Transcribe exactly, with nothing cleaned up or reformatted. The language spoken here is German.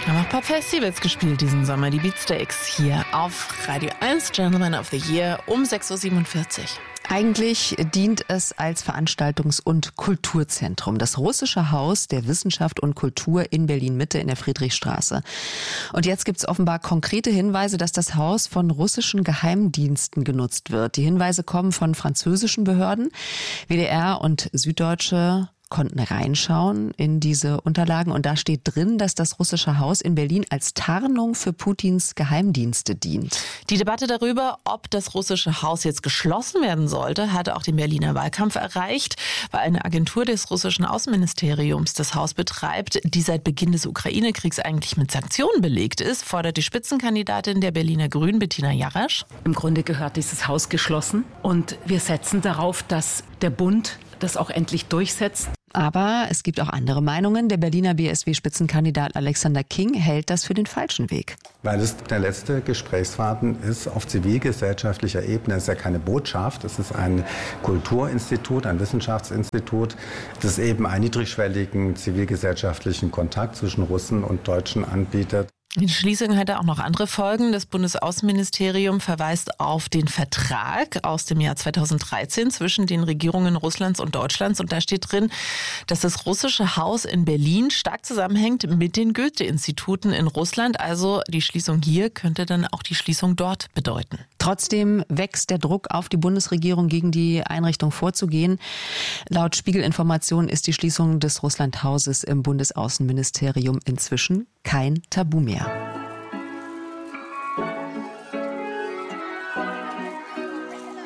Haben auch ein paar Festivals gespielt diesen Sommer. Die Beatsteaks hier auf Radio eins, Gentleman of the Year um sechs Uhr siebenundvierzig. Eigentlich dient es als Veranstaltungs- und Kulturzentrum. Das Russische Haus der Wissenschaft und Kultur in Berlin-Mitte in der Friedrichstraße. Und jetzt gibt es offenbar konkrete Hinweise, dass das Haus von russischen Geheimdiensten genutzt wird. Die Hinweise kommen von französischen Behörden. W D R und Süddeutsche konnten reinschauen in diese Unterlagen und da steht drin, dass das Russische Haus in Berlin als Tarnung für Putins Geheimdienste dient. Die Debatte darüber, ob das Russische Haus jetzt geschlossen werden sollte, hatte auch den Berliner Wahlkampf erreicht, weil eine Agentur des russischen Außenministeriums das Haus betreibt, die seit Beginn des Ukraine-Kriegs eigentlich mit Sanktionen belegt ist, fordert die Spitzenkandidatin der Berliner Grünen, Bettina Jarasch. Im Grunde gehört dieses Haus geschlossen und wir setzen darauf, dass der Bund das auch endlich durchsetzt. Aber es gibt auch andere Meinungen. Der Berliner B S W-Spitzenkandidat Alexander King hält das für den falschen Weg. Weil es der letzte Gesprächsfaden ist auf zivilgesellschaftlicher Ebene. Es ist ja keine Botschaft, es ist ein Kulturinstitut, ein Wissenschaftsinstitut, das eben einen niedrigschwelligen zivilgesellschaftlichen Kontakt zwischen Russen und Deutschen anbietet. Die Schließung hatte auch noch andere Folgen. Das Bundesaußenministerium verweist auf den Vertrag aus dem Jahr zweitausenddreizehn zwischen den Regierungen Russlands und Deutschlands. Und da steht drin, dass das Russische Haus in Berlin stark zusammenhängt mit den Goethe-Instituten in Russland. Also die Schließung hier könnte dann auch die Schließung dort bedeuten. Trotzdem wächst der Druck auf die Bundesregierung, gegen die Einrichtung vorzugehen. Laut Spiegelinformationen ist die Schließung des Russlandhauses im Bundesaußenministerium inzwischen kein Tabu mehr.